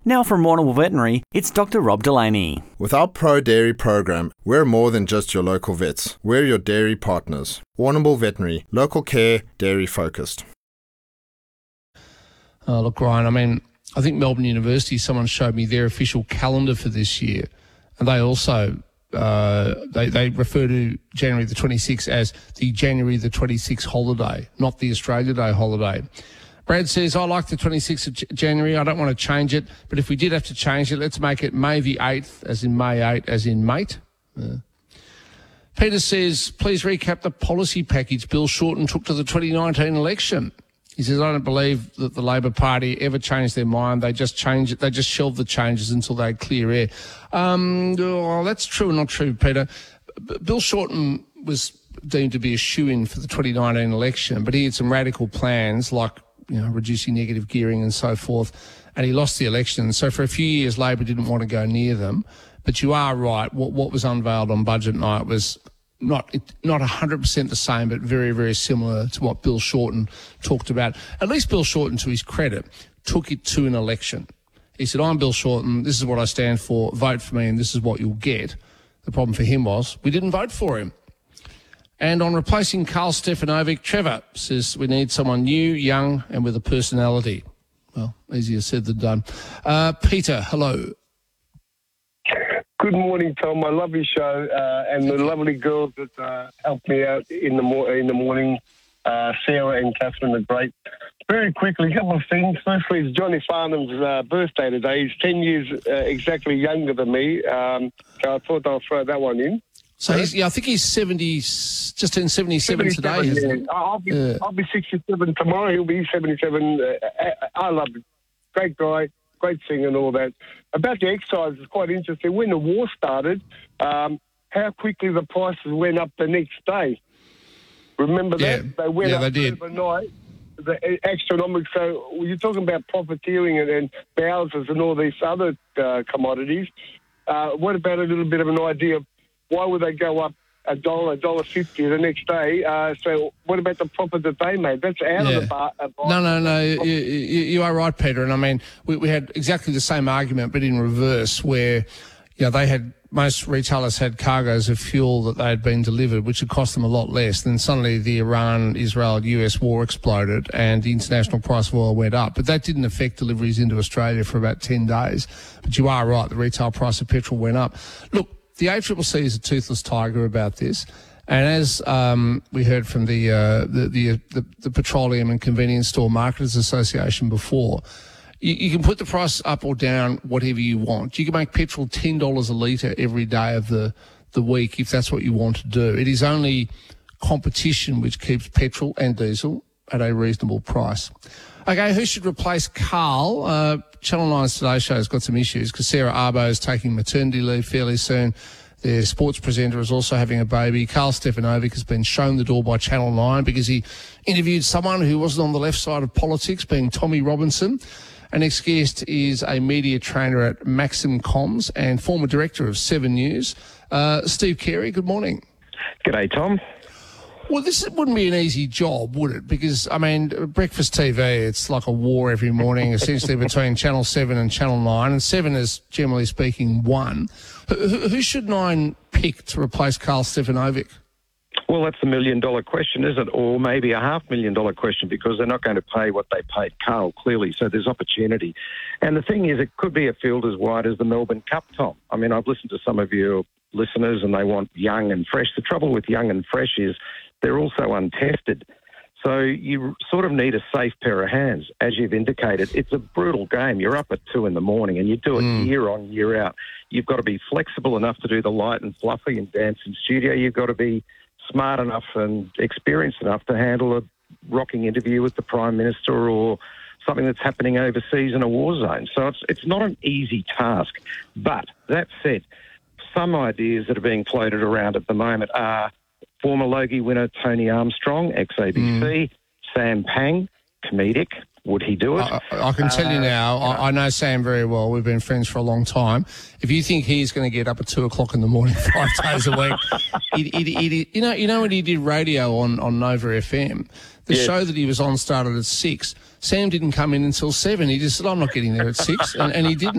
Now from Warrnambool Veterinary, it's Dr. Rob Delaney. With our Pro Dairy program, we're more than just your local vets. We're your dairy partners. Warrnambool Veterinary, local care, dairy focused. Look, Ryan, I think Melbourne University, someone showed me their official calendar for this year, and they also they refer to January the 26th as the January the 26th holiday, not the Australia Day holiday. Brad says, I like the 26th of January. I don't want to change it, but if we did have to change it, let's make it May the 8th, as in May 8, as in mate. Peter says, please recap the policy package Bill Shorten took to the 2019 election. He says, I don't believe that the Labor Party ever changed their mind. They just changed it. They just shelved the changes until they had clear air. That's true and not true, Peter. Bill Shorten was deemed to be a shoo-in for the 2019 election, but he had some radical plans like reducing negative gearing and so forth, and he lost the election. So for a few years, Labor didn't want to go near them. But you are right. What was unveiled on budget night was not 100% the same, but very, very similar to what Bill Shorten talked about. At least Bill Shorten, to his credit, took it to an election. He said, I'm Bill Shorten, this is what I stand for, vote for me, and this is what you'll get. The problem for him was we didn't vote for him. And on replacing Karl Stefanovic, Trevor says we need someone new, young, and with a personality. Well, easier said than done. Peter, hello. Good morning, Tom. I love your show and the lovely girls that help me out in the morning. Sarah and Catherine are great. Very quickly, a couple of things. Firstly, it's Johnny Farnham's birthday today. He's 10 years exactly younger than me, so I thought I'll throw that one in. So I think he's 70, just turned 77 today. Yeah. I'll be 67 tomorrow. He'll be 77. I love him. Great guy, great singer and all that. About the excise, it's quite interesting. When the war started, how quickly the prices went up the next day. Remember that? Yeah. They went up they did. overnight. The astronomical. So you're talking about profiteering and Bowsers and all these other commodities. What about a little bit of an idea of why would they go up $1.50 the next day? So what about the profit that they made? That's out of the bar. No. You are right, Peter. And we had exactly the same argument, but in reverse, where most retailers had cargoes of fuel that they had been delivered, which had cost them a lot less. Then suddenly the Iran-Israel-US war exploded and the international price of oil went up. But that didn't affect deliveries into Australia for about 10 days. But you are right, the retail price of petrol went up. Look, the ACCC is a toothless tiger about this. And as we heard from the Petroleum and Convenience Store Marketers Association before, you can put the price up or down whatever you want. You can make petrol $10 a litre every day of the week if that's what you want to do. It is only competition which keeps petrol and diesel at a reasonable price. Okay, who should replace Karl? Channel 9's Today Show has got some issues because Sarah Arbo is taking maternity leave fairly soon. Their sports presenter is also having a baby. Karl Stefanovic has been shown the door by Channel 9 because he interviewed someone who wasn't on the left side of politics, being Tommy Robinson. Our next guest is a media trainer at Maxim Comms and former director of 7 News. Steve Carey, good morning. G'day, Tom. Well, this wouldn't be an easy job, would it? Because, breakfast TV, it's like a war every morning, essentially between Channel 7 and Channel 9, and 7 is, generally speaking, 1. Who should 9 pick to replace Karl Stefanovic? Well, that's the million-dollar question, is it? Or maybe a $500,000 question, because they're not going to pay what they paid Karl, clearly, so there's opportunity. And the thing is, it could be a field as wide as the Melbourne Cup, Tom. I've listened to some of your listeners, and they want young and fresh. The trouble with young and fresh is they're also untested. So you sort of need a safe pair of hands, as you've indicated. It's a brutal game. You're up at 2 a.m, and you do it year on, year out. You've got to be flexible enough to do the light and fluffy and dance in studio. You've got to be smart enough and experienced enough to handle a rocking interview with the Prime Minister or something that's happening overseas in a war zone. So it's not an easy task. But that said, some ideas that are being floated around at the moment are former Logie winner Tony Armstrong, ex-ABC, Sam Pang, comedic. Would he do it? I can tell you now, I know Sam very well. We've been friends for a long time. If you think he's going to get up at 2 o'clock in the morning 5 days a week, you know when he did radio on Nova FM, the show that he was on started at 6. Sam didn't come in until 7. He just said, I'm not getting there at 6, and he didn't.